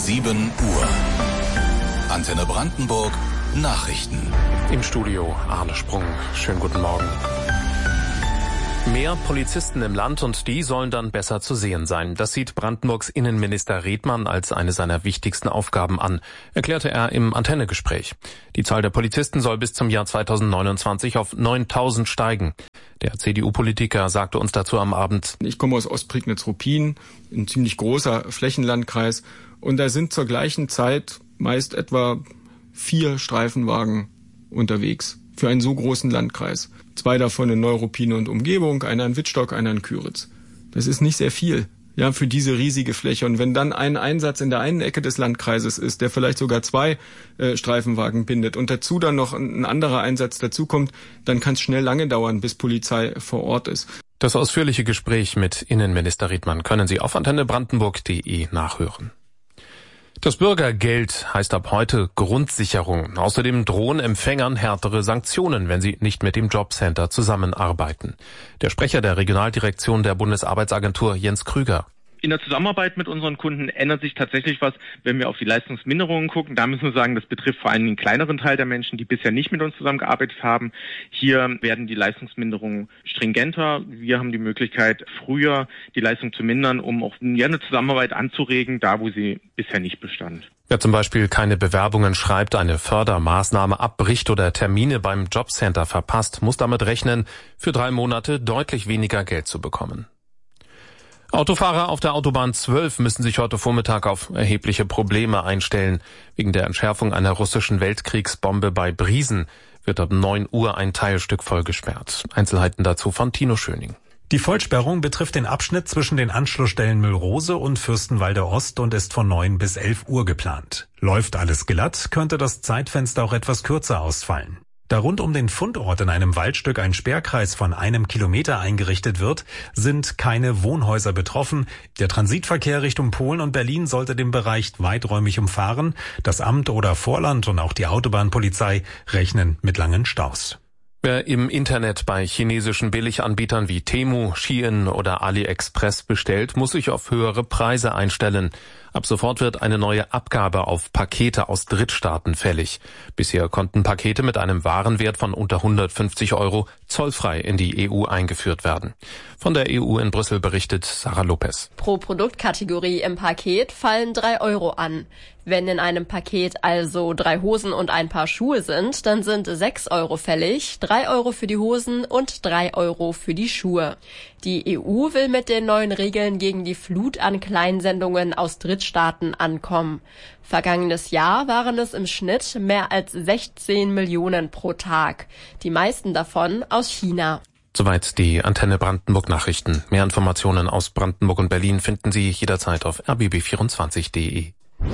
7 Uhr. Antenne Brandenburg, Nachrichten. Im Studio Arne Sprung. Schönen guten Morgen. Mehr Polizisten im Land und die sollen dann besser zu sehen sein. Das sieht Brandenburgs Innenminister Redmann als eine seiner wichtigsten Aufgaben an, erklärte er im Antenne-Gespräch. Die Zahl der Polizisten soll bis zum Jahr 2029 auf 9.000 steigen. Der CDU-Politiker sagte uns dazu am Abend: Ich komme aus Ostprignitz-Ruppin, ein ziemlich großer Flächenlandkreis, und da sind zur gleichen Zeit meist etwa 4 Streifenwagen unterwegs für einen so großen Landkreis. 2 davon in Neuruppin und Umgebung, einer in Wittstock, einer in Küritz. Das ist nicht sehr viel, ja, für diese riesige Fläche. Und wenn dann ein Einsatz in der einen Ecke des Landkreises ist, der vielleicht sogar 2 Streifenwagen bindet und dazu dann noch ein anderer Einsatz dazukommt, dann kann es schnell lange dauern, bis Polizei vor Ort ist. Das ausführliche Gespräch mit Innenminister Redmann können Sie auf antennebrandenburg.de nachhören. Das Bürgergeld heißt ab heute Grundsicherung. Außerdem drohen Empfängern härtere Sanktionen, wenn sie nicht mit dem Jobcenter zusammenarbeiten. Der Sprecher der Regionaldirektion der Bundesarbeitsagentur, Jens Krüger: In der Zusammenarbeit mit unseren Kunden ändert sich tatsächlich was, wenn wir auf die Leistungsminderungen gucken. Da müssen wir sagen, das betrifft vor allem den kleineren Teil der Menschen, die bisher nicht mit uns zusammengearbeitet haben. Hier werden die Leistungsminderungen stringenter. Wir haben die Möglichkeit, früher die Leistung zu mindern, um auch eine Zusammenarbeit anzuregen, da wo sie bisher nicht bestand. Wer zum Beispiel keine Bewerbungen schreibt, eine Fördermaßnahme abbricht oder Termine beim Jobcenter verpasst, muss damit rechnen, für 3 Monate deutlich weniger Geld zu bekommen. Autofahrer auf der Autobahn 12 müssen sich heute Vormittag auf erhebliche Probleme einstellen. Wegen der Entschärfung einer russischen Weltkriegsbombe bei Briesen wird ab 9 Uhr ein Teilstück voll gesperrt. Einzelheiten dazu von Tino Schöning. Die Vollsperrung betrifft den Abschnitt zwischen den Anschlussstellen Müllrose und Fürstenwalde Ost und ist von 9 bis 11 Uhr geplant. Läuft alles glatt, könnte das Zeitfenster auch etwas kürzer ausfallen. Da rund um den Fundort in einem Waldstück ein Sperrkreis von 1 Kilometer eingerichtet wird, sind keine Wohnhäuser betroffen. Der Transitverkehr Richtung Polen und Berlin sollte den Bereich weiträumig umfahren. Das Amt oder Vorland und auch die Autobahnpolizei rechnen mit langen Staus. Wer im Internet bei chinesischen Billiganbietern wie Temu, Shein oder AliExpress bestellt, muss sich auf höhere Preise einstellen. Ab sofort wird eine neue Abgabe auf Pakete aus Drittstaaten fällig. Bisher konnten Pakete mit einem Warenwert von unter 150 € zollfrei in die EU eingeführt werden. Von der EU in Brüssel berichtet Sarah Lopez. Pro Produktkategorie im Paket fallen 3 € an. Wenn in einem Paket also 3 Hosen und ein Paar Schuhe sind, dann sind 6 € fällig, 3 € für die Hosen und 3 € für die Schuhe. Die EU will mit den neuen Regeln gegen die Flut an Kleinsendungen aus Drittstaaten ankommen. Vergangenes Jahr waren es im Schnitt mehr als 16 Millionen pro Tag. Die meisten davon aus China. Soweit die Antenne Brandenburg Nachrichten. Mehr Informationen aus Brandenburg und Berlin finden Sie jederzeit auf rbb24.de.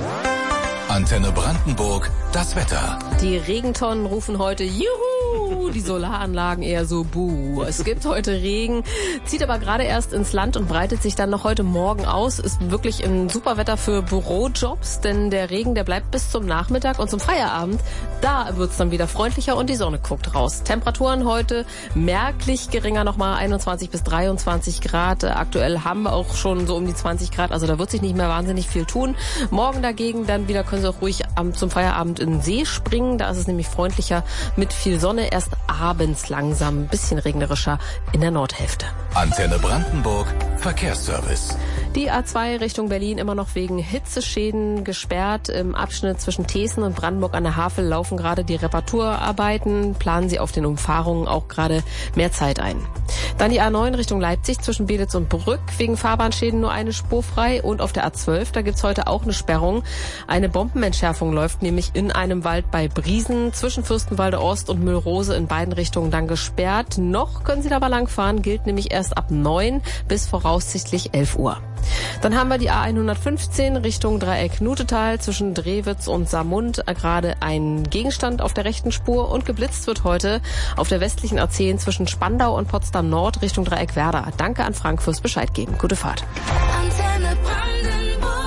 Antenne Brandenburg, das Wetter. Die Regentonnen rufen heute Juhu, die Solaranlagen eher so Buh. Es gibt heute Regen, zieht aber gerade erst ins Land und breitet sich dann noch heute Morgen aus. Ist wirklich ein super Wetter für Bürojobs, denn der Regen, der bleibt bis zum Nachmittag und zum Feierabend. Da wird's dann wieder freundlicher und die Sonne guckt raus. Temperaturen heute merklich geringer, nochmal 21 bis 23 Grad. Aktuell haben wir auch schon so um die 20 Grad, also da wird sich nicht mehr wahnsinnig viel tun. Morgen dagegen dann wieder können Sie auch ruhig zum Feierabend in den See springen. Da ist es nämlich freundlicher mit viel Sonne. Erst abends langsam ein bisschen regnerischer in der Nordhälfte. Antenne Brandenburg, Verkehrsservice. Die A2 Richtung Berlin immer noch wegen Hitzeschäden gesperrt. Im Abschnitt zwischen Thesen und Brandenburg an der Havel laufen gerade die Reparaturarbeiten. Planen Sie auf den Umfahrungen auch gerade mehr Zeit ein. Dann die A9 Richtung Leipzig zwischen Belitz und Brück. Wegen Fahrbahnschäden nur eine Spur frei. Und auf der A12, da gibt's heute auch eine Sperrung. Eine Bombenentschärfung läuft nämlich in einem Wald bei Briesen zwischen Fürstenwalde Ost und Müllrose in beiden Richtungen dann gesperrt. Noch können Sie da aber langfahren, gilt nämlich erst ab 9 bis voraussichtlich 11 Uhr. Dann haben wir die A115 Richtung Dreieck Nutetal zwischen Drewitz und Saarmund. Gerade ein Gegenstand auf der rechten Spur und geblitzt wird heute auf der westlichen A10 zwischen Spandau und Potsdam Nord Richtung Dreieck Werder. Danke an Frank fürs Bescheid geben. Gute Fahrt. Guten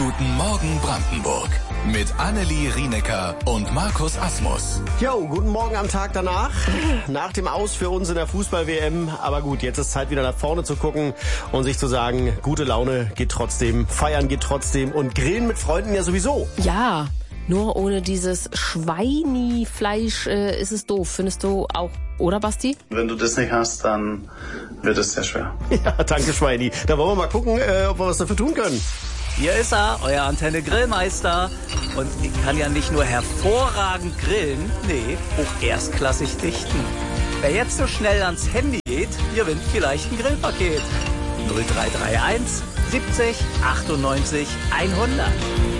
Guten Morgen Brandenburg mit Annelie Rienecker und Markus Asmus. Jo, guten Morgen am Tag danach, nach dem Aus für uns in der Fußball-WM. Aber gut, jetzt ist Zeit wieder nach vorne zu gucken und sich zu sagen, gute Laune geht trotzdem, feiern geht trotzdem und grillen mit Freunden ja sowieso. Ja, nur ohne dieses Schweinifleisch ist es doof, findest du auch, oder Basti? Wenn du das nicht hast, dann wird es sehr schwer. Ja, danke Schweini. Da wollen wir mal gucken, ob wir was dafür tun können. Hier ist er, euer Antenne-Grillmeister. Und ich kann ja nicht nur hervorragend grillen, nee, auch erstklassig dichten. Wer jetzt so schnell ans Handy geht, gewinnt vielleicht ein Grillpaket. 0331 70 98 100.